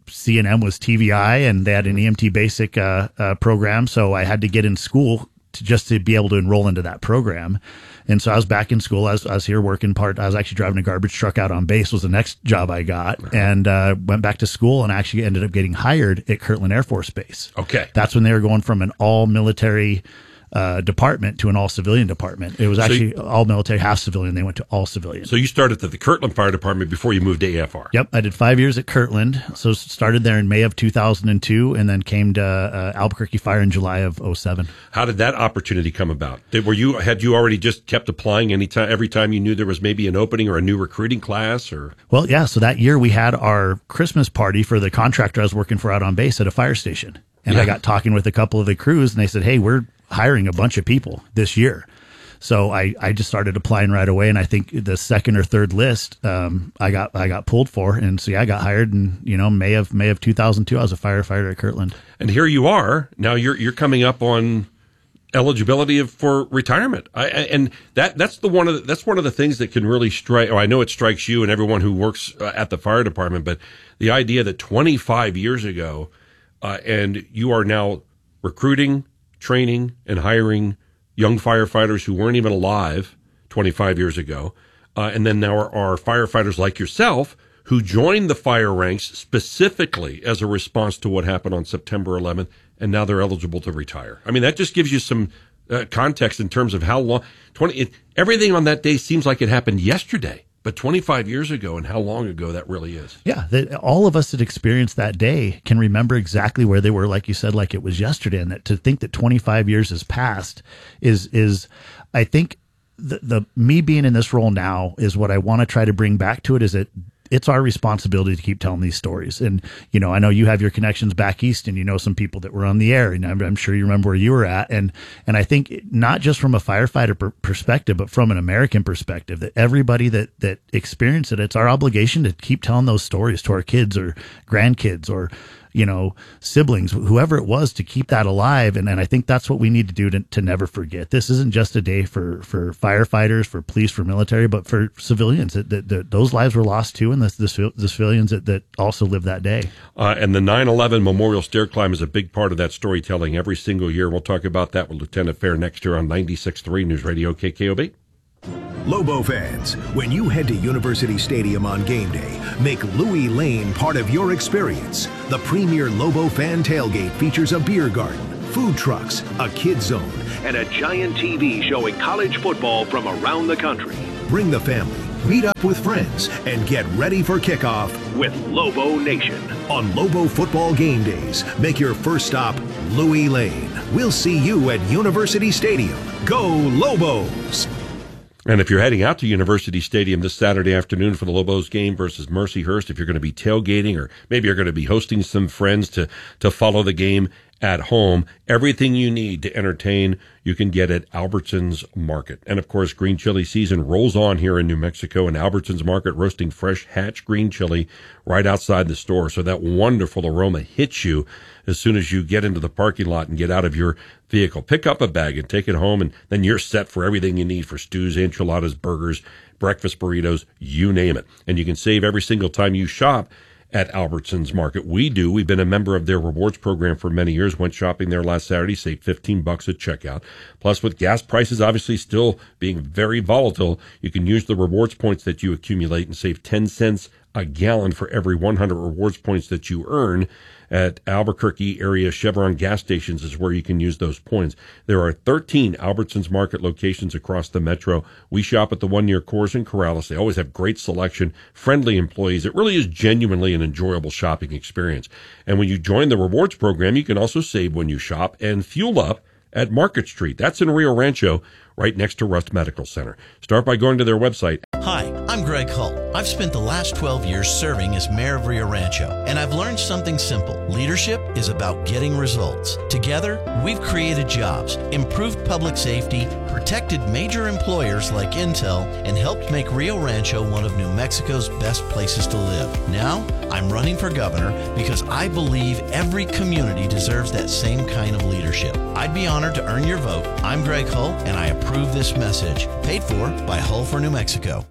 CNM was TVI, and they had an EMT basic program. So I had to get in school to be able to enroll into that program. And so I was back in school. I was here working I was actually driving a garbage truck out on base was the next job I got, and went back to school and actually ended up getting hired at Kirtland Air Force Base. Okay. That's when they were going from an all military department to an all civilian department. It was actually all military, half civilian. They went to all civilian. So you started at the Kirtland Fire Department before you moved to AFR. Yep. I did 5 years at Kirtland. So started there in May of 2002 and then came to Albuquerque Fire in July of 2007. How did that opportunity come about? Had you already just kept applying every time you knew there was maybe an opening or a new recruiting class? Or? Well, yeah. So that year we had our Christmas party for the contractor I was working for out on base at a fire station. And I got talking with a couple of the crews, and they said, hey, we're hiring a bunch of people this year. So I just started applying right away, and I think the second or third list I got pulled for, and so I got hired in May of 2002. I was a firefighter at Kirtland, and here you are now. You're coming up on eligibility for retirement, and that's one of the things that can really strike. I know it strikes you and everyone who works at the fire department, but the idea that 25 years ago, and you are now recruiting, training, and hiring young firefighters who weren't even alive 25 years ago. And then there are firefighters like yourself who joined the fire ranks specifically as a response to what happened on September 11th, and now they're eligible to retire. I mean, that just gives you some context in terms of how long. Everything on that day seems like it happened yesterday, but 25 years ago, and how long ago that really is. Yeah, all of us that experienced that day can remember exactly where they were, like you said, like it was yesterday. And that to think that 25 years has passed is I think, the me being in this role now is what I want to try to bring back to it, is that it's our responsibility to keep telling these stories. And, I know you have your connections back east, and some people that were on the air, and I'm sure you remember where you were at. And I think not just from a firefighter perspective, but from an American perspective, that everybody that experienced it, it's our obligation to keep telling those stories to our kids or grandkids or, siblings, whoever it was, to keep that alive. And I think that's what we need to do to never forget. This isn't just a day for firefighters, for police, for military, but for civilians. Those lives were lost too, and the civilians that also lived that day. And the 9/11 Memorial Stair Climb is a big part of that storytelling every single year. We'll talk about that with Lieutenant Fair next year on 96.3 News Radio KKOB. Lobo fans, when you head to University Stadium on game day, make Louis Lane part of your experience. The premier Lobo fan tailgate features a beer garden, food trucks, a kids zone, and a giant TV showing college football from around the country. Bring the family, meet up with friends, and get ready for kickoff with Lobo Nation. On Lobo football game days, make your first stop Louis Lane. We'll see you at University Stadium. Go Lobos! And if you're heading out to University Stadium this Saturday afternoon for the Lobos game versus Mercyhurst, if you're going to be tailgating, or maybe you're going to be hosting some friends to follow the game at home, everything you need to entertain, you can get at Albertsons Market. And of course, green chili season rolls on here in New Mexico, and Albertsons Market roasting fresh hatch green chili right outside the store. So that wonderful aroma hits you as soon as you get into the parking lot and get out of your vehicle. Pick up a bag and take it home, and then you're set for everything you need for stews, enchiladas, burgers, breakfast burritos, you name it. And you can save every single time you shop at Albertsons Market. We've been a member of their rewards program for many years. Went shopping there last Saturday, saved $15 at checkout. Plus, with gas prices obviously still being very volatile, you can use the rewards points that you accumulate and save 10 cents a gallon for every 100 rewards points that you earn. At Albuquerque area Chevron gas stations is where you can use those points. There are 13 Albertsons Market locations across the metro. We shop at the one near Coors and Corrales. They always have great selection, friendly employees. It really is genuinely an enjoyable shopping experience. And when you join the rewards program, you can also save when you shop and fuel up at Market Street. That's in Rio Rancho, right next to Rust Medical Center. Start by going to their website. Hi, I'm Greg Hull. I've spent the last 12 years serving as mayor of Rio Rancho, and I've learned something simple. Leadership is about getting results. Together, we've created jobs, improved public safety, protected major employers like Intel, and helped make Rio Rancho one of New Mexico's best places to live. Now, I'm running for governor because I believe every community deserves that same kind of leadership. I'd be honored to earn your vote. I'm Greg Hull, and I approve this message. Paid for by Hull for New Mexico.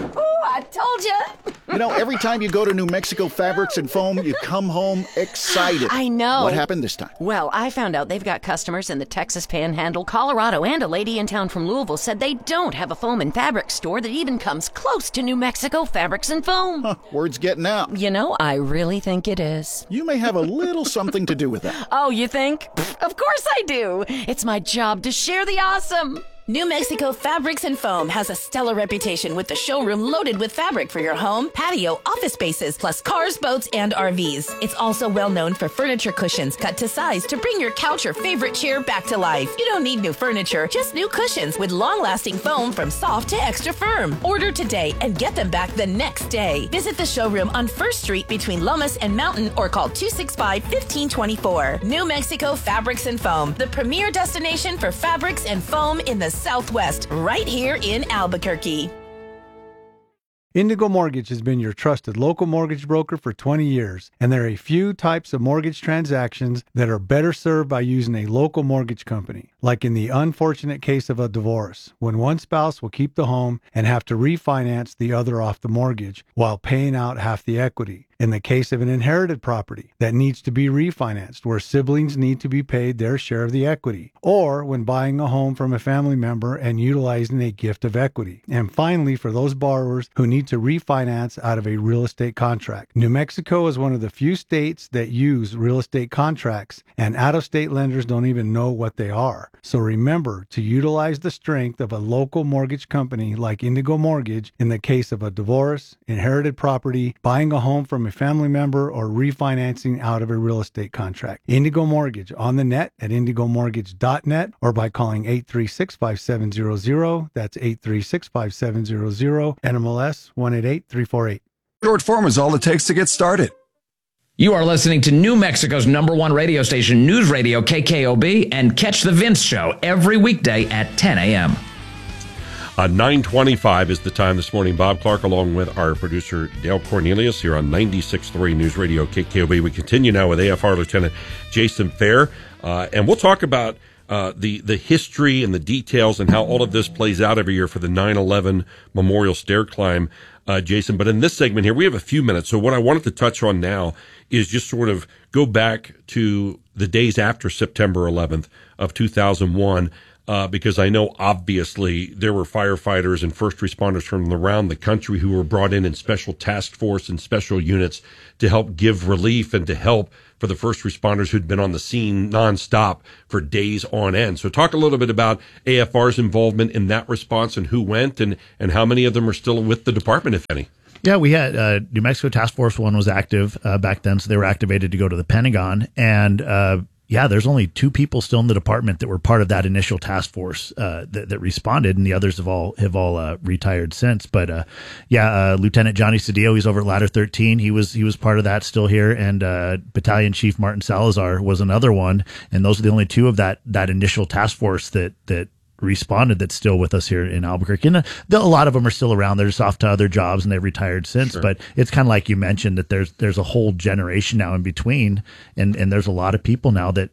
I told you. Every time you go to New Mexico Fabrics and Foam, you come home excited. I know. What happened this time? Well, I found out they've got customers in the Texas Panhandle, Colorado, and a lady in town from Louisville said they don't have a foam and fabric store that even comes close to New Mexico Fabrics and Foam. Word's getting out. I really think it is. You may have a little something to do with that. Oh, you think? Of course I do. It's my job to share the awesome. New Mexico Fabrics and Foam has a stellar reputation with the showroom loaded with fabric for your home, patio, office spaces, plus cars, boats, and RVs. It's also well known for furniture cushions cut to size to bring your couch or favorite chair back to life. You don't need new furniture, just new cushions with long-lasting foam from soft to extra firm. Order today and get them back the next day. Visit the showroom on 1st Street between Lomas and Mountain or call 265-1524. New Mexico Fabrics and Foam, the premier destination for fabrics and foam in the Southwest, right here in Albuquerque. Indigo Mortgage has been your trusted local mortgage broker for 20 years, and there are a few types of mortgage transactions that are better served by using a local mortgage company, like in the unfortunate case of a divorce, when one spouse will keep the home and have to refinance the other off the mortgage while paying out half the equity. In the case of an inherited property that needs to be refinanced, where siblings need to be paid their share of the equity, or when buying a home from a family member and utilizing a gift of equity. And finally, for those borrowers who need to refinance out of a real estate contract. New Mexico is one of the few states that use real estate contracts, and out-of-state lenders don't even know what they are. So remember to utilize the strength of a local mortgage company like Indigo Mortgage in the case of a divorce, inherited property, buying a home from a family member, or refinancing out of a real estate contract. Indigo Mortgage on the net at indigomortgage.net or by calling 836-5700. That's 836-5700. NMLS 188348. Short form is all it takes to get started. You are listening to New Mexico's #1 radio station, News Radio KKOB, and catch the Vince Show every weekday at 10 a.m. 9:25 is the time this morning. Bob Clark along with our producer Dale Cornelius here on 96.3 News Radio KKOB. We continue now with AFR Lieutenant Jason Fair, and we'll talk about the history and the details and how all of this plays out every year for the 9/11 Memorial Stair Climb, Jason. But in this segment here, we have a few minutes. So what I wanted to touch on now is just sort of go back to the days after September 11th of 2001. Because I know obviously there were firefighters and first responders from around the country who were brought in special task force and special units to help give relief and to help for the first responders who'd been on the scene nonstop for days on end. So talk a little bit about AFR's involvement in that response and who went and how many of them are still with the department, if any. Yeah, we had New Mexico Task Force 1 was active back then, so they were activated to go to the Pentagon. And yeah, there's only 2 people still in the department that were part of that initial task force that responded, and the others have all retired since. But Lieutenant Johnny Cedillo, he's over at Ladder 13. He was part of that, still here, and Battalion Chief Martin Salazar was another one. And those are the only 2 of that initial task force that responded that's still with us here in Albuquerque. And a lot of them are still around. They're just off to other jobs and they've retired since. Sure. But it's kind of like you mentioned that there's a whole generation now in between, and there's a lot of people now that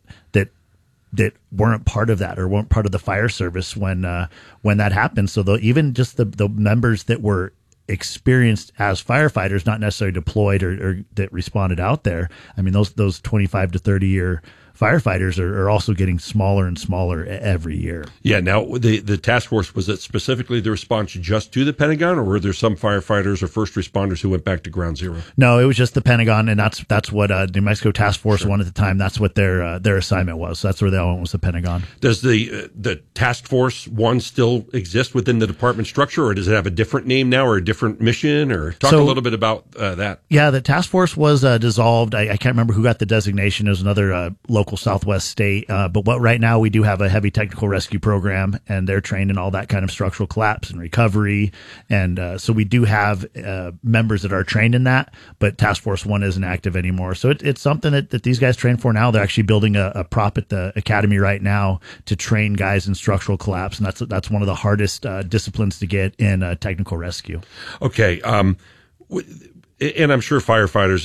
weren't part of that or weren't part of the fire service when that happened. So even just the members that were experienced as firefighters, not necessarily deployed or that responded out there. I mean, those 25 to 30 year firefighters are also getting smaller and smaller every year. Yeah. Now, the task force, was it specifically the response just to the Pentagon, or were there some firefighters or first responders who went back to Ground Zero? No, it was just the Pentagon, and that's what New Mexico Task Force 1 at the time. That's what their assignment was. So that's where they all went, was the Pentagon. Does the Task Force 1 still exist within the department structure, or does it have a different name now or a different mission? Or talk a little bit about that. Yeah, the task force was dissolved. I can't remember who got the designation. It was another local Southwest state. But right now we do have a heavy technical rescue program, and they're trained in all that kind of structural collapse and recovery. And so we do have members that are trained in that, but Task Force 1 isn't active anymore. So it's something that these guys train for now. They're actually building a prop at the academy right now to train guys in structural collapse. And that's one of the hardest disciplines to get in technical rescue. Okay. And I'm sure firefighters,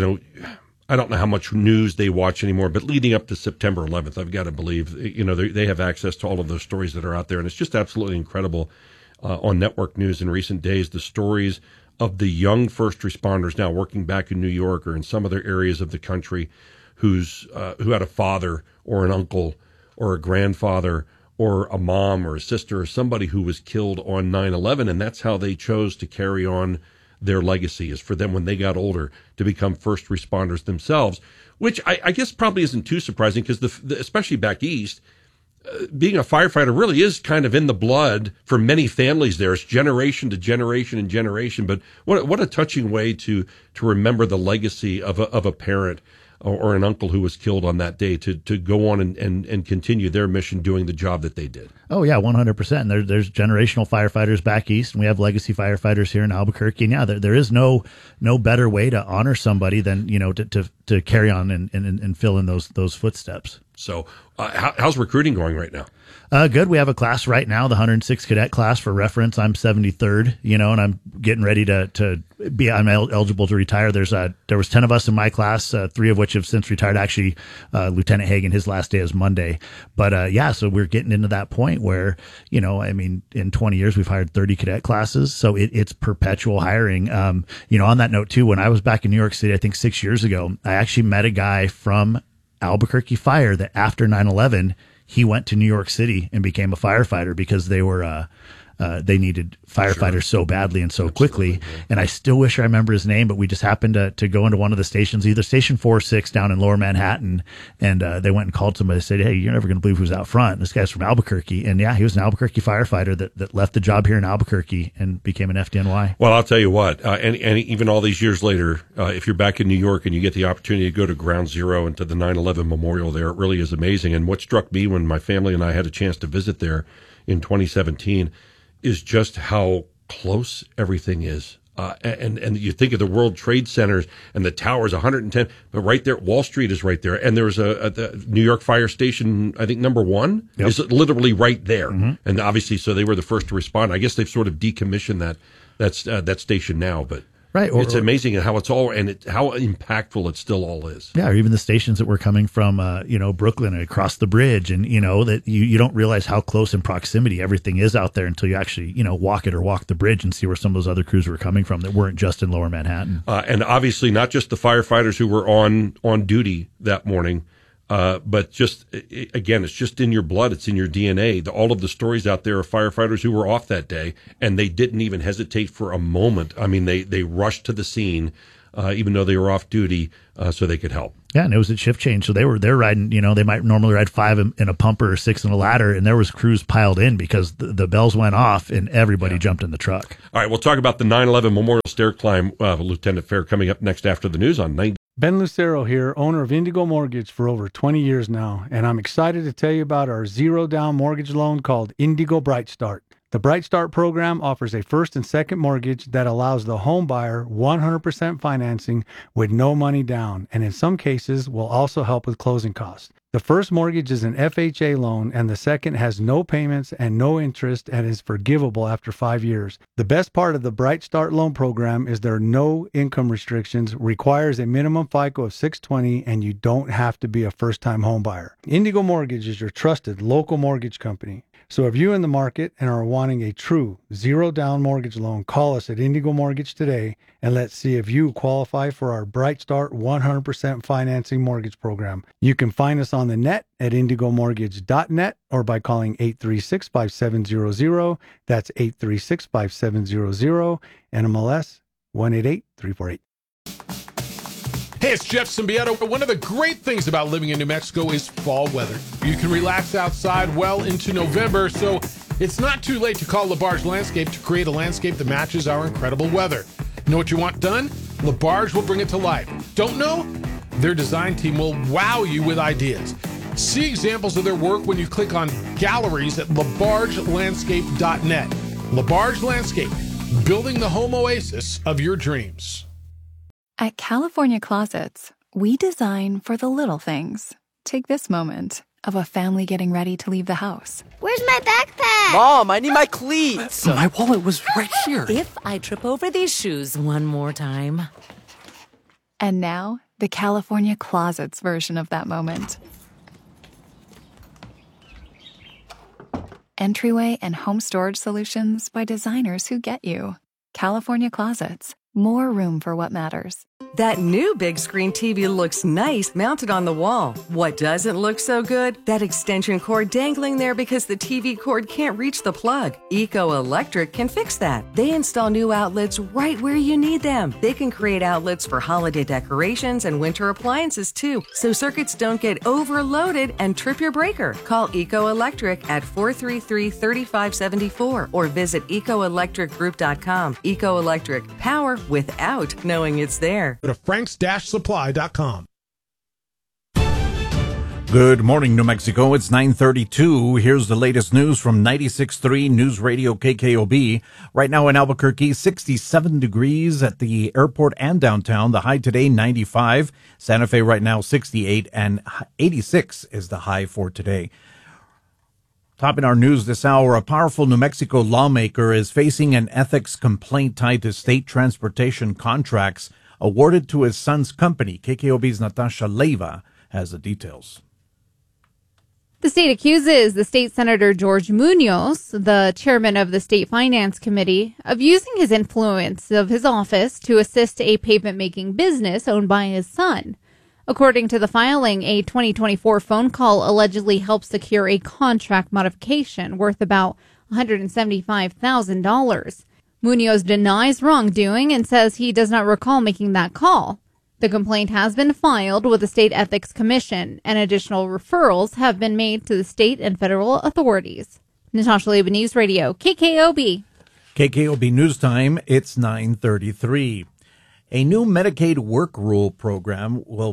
I don't know how much news they watch anymore, but leading up to September 11th, I've got to believe, they have access to all of those stories that are out there. And it's just absolutely incredible on network news in recent days, the stories of the young first responders now working back in New York or in some other areas of the country who had a father or an uncle or a grandfather or a mom or a sister or somebody who was killed on 9/11. And that's how they chose to carry on their legacy, is for them when they got older to become first responders themselves, which I guess probably isn't too surprising because especially back east, being a firefighter really is kind of in the blood for many families there. It's generation to generation and generation. But what a touching way to remember the legacy of a parent or an uncle who was killed on that day to go on and continue their mission doing the job that they did. Oh, yeah, 100%. There's generational firefighters back east, and we have legacy firefighters here in Albuquerque. And yeah, there is no better way to honor somebody than, to carry on and fill in those footsteps. So how's recruiting going right now? Good. We have a class right now, the 106 cadet class. For reference, I'm 73rd, and I'm getting ready I'm eligible to retire. There was 10 of us in my class, 3 of which have since retired. Actually, Lieutenant Hagan, his last day is Monday. But, so we're getting into that point where, in 20 years, we've hired 30 cadet classes. So it's perpetual hiring. On that note too, when I was back in New York City, I think 6 years ago, I actually met a guy from Albuquerque Fire that after 9/11, he went to New York City and became a firefighter because they needed firefighters so badly and so quickly. And I still wish I remember his name, but we just happened to go into one of the stations, either Station 4 or 6 down in Lower Manhattan. And they went and called somebody and said, "Hey, you're never going to believe who's out front. This guy's from Albuquerque." And yeah, he was an Albuquerque firefighter that left the job here in Albuquerque and became an FDNY. Well, I'll tell you what, and even all these years later, if you're back in New York and you get the opportunity to go to Ground Zero and to the 9/11 Memorial there, it really is amazing. And what struck me when my family and I had a chance to visit there in 2017 is just how close everything is. And you think of the World Trade Centers and the towers, 110, but right there, Wall Street is right there. And there's the New York Fire Station, I think number 1 is literally right there. Mm-hmm. And obviously, so they were the first to respond. I guess they've sort of decommissioned that station now, but. Right. It's amazing how it's all, and how impactful it still all is. Yeah. Or even the stations that were coming from, Brooklyn and across the bridge, and, that you don't realize how close in proximity everything is out there until you actually, walk the bridge and see where some of those other crews were coming from that weren't just in Lower Manhattan. And obviously not just the firefighters who were on duty that morning, but just, again, it's just in your blood. It's in your DNA. All of the stories out there of firefighters who were off that day, and they didn't even hesitate for a moment. I mean, they rushed to the scene, even though they were off duty, so they could help. Yeah, and it was a shift change. So they're riding, they might normally ride 5 in a pumper or 6 in a ladder, and there was crews piled in because the bells went off and everybody jumped in the truck. All right, we'll talk about the 9/11 Memorial Stair Climb, Lieutenant Fair, coming up next after the news on 90. Ben Lucero here, owner of Indigo Mortgage for over 20 years now, and I'm excited to tell you about our zero-down mortgage loan called Indigo Bright Start. The Bright Start program offers a first and second mortgage that allows the home buyer 100% financing with no money down, and in some cases will also help with closing costs. The first mortgage is an FHA loan, and the second has no payments and no interest and is forgivable after 5 years. The best part of the Bright Start loan program is there are no income restrictions, requires a minimum FICO of 620, and you don't have to be a first-time home buyer. Indigo Mortgage is your trusted local mortgage company. So if you're in the market and are wanting a true zero-down mortgage loan, call us at Indigo Mortgage today, and let's see if you qualify for our Bright Start 100% financing mortgage program. You can find us on the net at indigomortgage.net or by calling 836-5700. That's 836-5700, NMLS 188348. Hey, it's Jeff Symbieta. One of the great things about living in New Mexico is fall weather. You can relax outside well into November, so it's not too late to call LaBarge Landscape to create a landscape that matches our incredible weather. Know what you want done? LaBarge will bring it to life. Don't know? Their design team will wow you with ideas. See examples of their work when you click on galleries at labargelandscape.net. LaBarge Landscape, building the home oasis of your dreams. At California Closets, we design for the little things. Take this moment of a family getting ready to leave the house. Where's my backpack? Mom, I need my cleats. My wallet was right here. If I trip over these shoes one more time. And now, the California Closets version of that moment. Entryway and home storage solutions by designers who get you. California Closets. More room for what matters. That new big screen TV looks nice mounted on the wall. What doesn't look so good? That extension cord dangling there because the TV cord can't reach the plug. Eco Electric can fix that. They install new outlets right where you need them. They can create outlets for holiday decorations and winter appliances too, so circuits don't get overloaded and trip your breaker. Call Eco Electric at 433-3574 or visit ecoelectricgroup.com. Eco Electric, power without knowing it's there. Go to franks-supply.com. Good morning, New Mexico. It's 9:32. Here's the latest news from 96.3 News Radio KKOB. Right now in Albuquerque, 67 degrees at the airport and downtown. The high today, 95. Santa Fe right now, 68, and 86 is the high for today. Topping our news this hour, a powerful New Mexico lawmaker is facing an ethics complaint tied to state transportation contracts awarded to his son's company. KKOB's Natasha Leiva has the details. The state accuses the state senator George Munoz, the chairman of the State Finance Committee, of using his influence of his office to assist a pavement-making business owned by his son. According to the filing, a 2024 phone call allegedly helped secure a contract modification worth about $175,000. Munoz denies wrongdoing and says he does not recall making that call. The complaint has been filed with the State Ethics Commission, and additional referrals have been made to the state and federal authorities. Natasha Leiva, News Radio, KKOB. KKOB News Time, it's 9:33. A new Medicaid work rule program will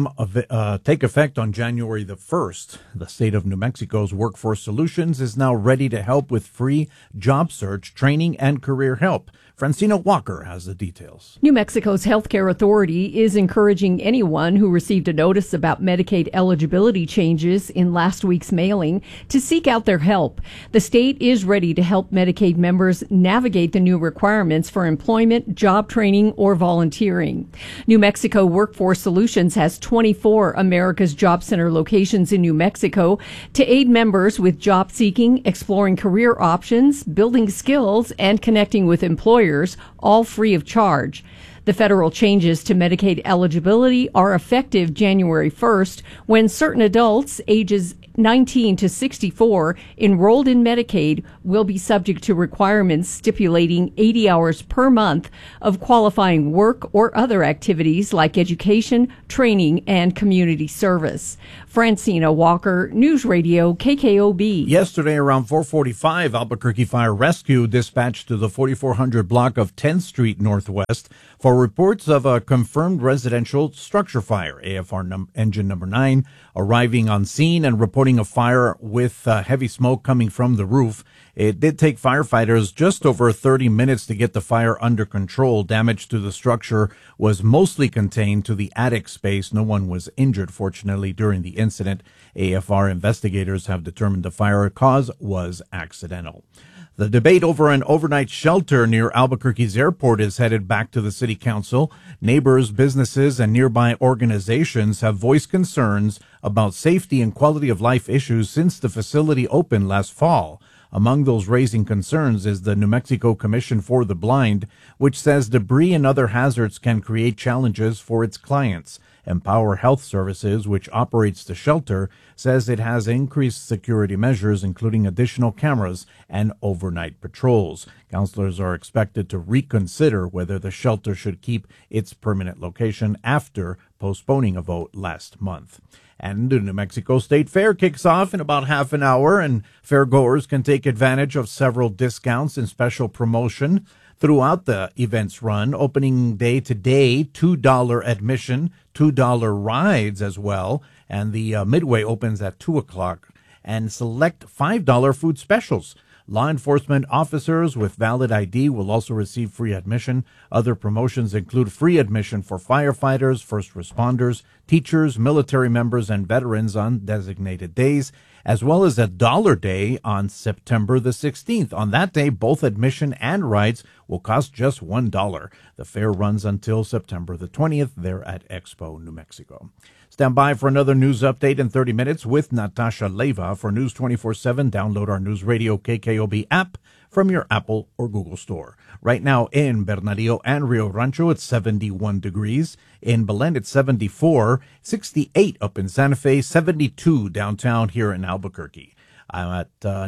take effect on January the 1st. The state of New Mexico's Workforce Solutions is now ready to help with free job search, training, and career help. Francina Walker has the details. New Mexico's healthcare authority is encouraging anyone who received a notice about Medicaid eligibility changes in last week's mailing to seek out their help. The state is ready to help Medicaid members navigate the new requirements for employment, job training, or volunteering. New Mexico Workforce Solutions has 24 America's Job Center locations in New Mexico to aid members with job seeking, exploring career options, building skills, and connecting with employers, all free of charge. The federal changes to Medicaid eligibility are effective January 1st, when certain adults ages 19 to 64 enrolled in Medicaid will be subject to requirements stipulating 80 hours per month of qualifying work or other activities like education, training, and community service. Francina Walker, News Radio KKOB. Yesterday around 4:45, Albuquerque Fire Rescue dispatched to the 4400 block of 10th Street Northwest for reports of a confirmed residential structure fire. AFR engine number 9 arriving on scene and reporting a fire with heavy smoke coming from the roof. It did take firefighters just over 30 minutes to get the fire under control. Damage to the structure was mostly contained to the attic space. No one was injured, fortunately, during the incident. AFR investigators have determined the fire cause was accidental. The debate over an overnight shelter near Albuquerque's airport is headed back to the city council. Neighbors, businesses, and nearby organizations have voiced concerns about safety and quality of life issues since the facility opened last fall. Among those raising concerns is the New Mexico Commission for the Blind, which says debris and other hazards can create challenges for its clients. Empower Health Services, which operates the shelter, says it has increased security measures, including additional cameras and overnight patrols. Counselors are expected to reconsider whether the shelter should keep its permanent location after postponing a vote last month. And the New Mexico State Fair kicks off in about half an hour, and fairgoers can take advantage of several discounts and special promotion throughout the event's run. Opening day today, $2 admission, $2 rides as well, and the midway opens at 2 o'clock, and select $5 food specials. Law enforcement officers with valid ID will also receive free admission. Other promotions include free admission for firefighters, first responders, teachers, military members, and veterans on designated days, as well as a $1 day on September the 16th. On that day, both admission and rides will cost just $1. The fair runs until September the 20th. They're at Expo, New Mexico. Stand by for another news update in 30 minutes with Natasha Leva. For News 24/7, download our News Radio KKOB app from your Apple or Google store. Right now in Bernalillo and Rio Rancho, it's 71 degrees. In Belen, it's 74, 68 up in Santa Fe, 72 downtown here in Albuquerque. I'm at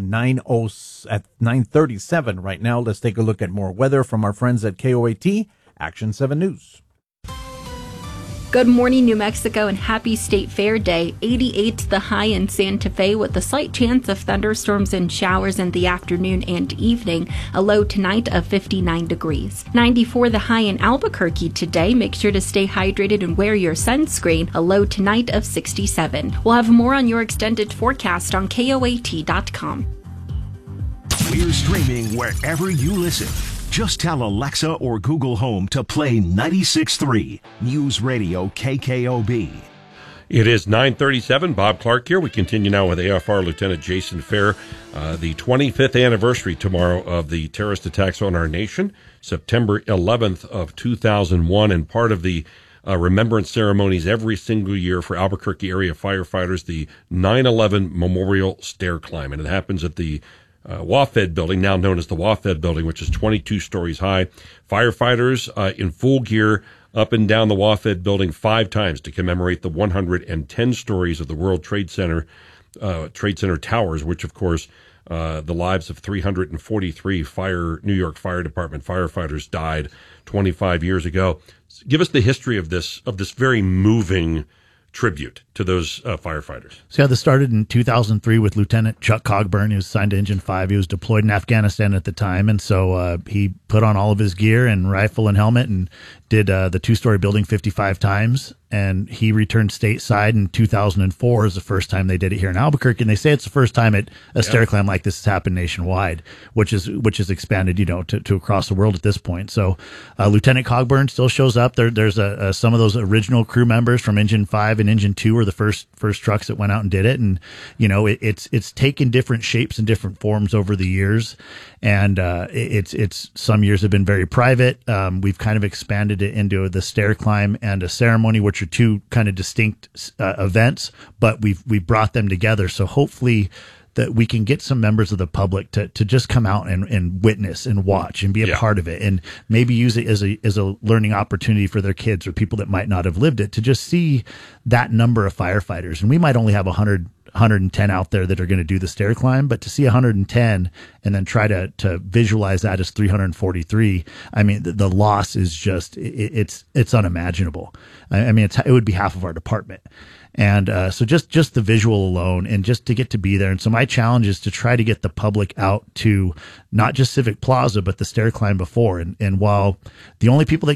9:37 right now. Let's take a look at more weather from our friends at KOAT Action 7 News. Good morning, New Mexico, and happy State Fair Day. 88 the high in Santa Fe with a slight chance of thunderstorms and showers in the afternoon and evening. A low tonight of 59 degrees. 94 the high in Albuquerque today. Make sure to stay hydrated and wear your sunscreen. A low tonight of 67. We'll have more on your extended forecast on KOAT.com. We're streaming wherever you listen. Just tell Alexa or Google Home to play 96.3 News Radio KKOB. It is 9:37. Bob Clark here. We continue now with AFR Lieutenant Jason Fair. The 25th anniversary tomorrow of the terrorist attacks on our nation, September 11th of 2001, and part of the remembrance ceremonies every single year for Albuquerque area firefighters, the 9/11 Memorial Stair Climb. And it happens at the WAFED building, now known as the WAFED building, which is 22 stories high. Firefighters in full gear up and down the WAFED building 5 times to commemorate the 110 stories of the World Trade Center towers, which, of course, the lives of 343 New York Fire Department firefighters died 25 years ago. Give us the history of this very moving tribute to those firefighters. So yeah, this started in 2003 with Lieutenant Chuck Cogburn. He was assigned to Engine 5. He was deployed in Afghanistan at the time, and so he put on all of his gear and rifle and helmet and did the two-story building 55 times. And he returned stateside in 2004 is the first time they did it here in Albuquerque. And they say it's the first time a stair climb like this has happened nationwide, which is expanded, to across the world at this point. So Lieutenant Cogburn still shows up. There's some of those original crew members from Engine 5 and Engine 2 were the first trucks that went out and did it. And, it's taken different shapes and different forms over the years. And it's some years have been very private. We've kind of expanded it into the stair climb and a ceremony, which are two kind of distinct events, but we've brought them together. So hopefully that we can get some members of the public to just come out and witness and watch and be a part of it, and maybe use it as a learning opportunity for their kids or people that might not have lived it to just see that number of firefighters. And we might only have 110 out there that are going to do the stair climb, but to see 110 and then try to visualize that as 343, I mean, the loss is just, it's unimaginable. I mean, it would be half of our department. And so just the visual alone and just to get to be there. And so my challenge is to try to get the public out to not just Civic Plaza, but the stair climb before. And while the only people that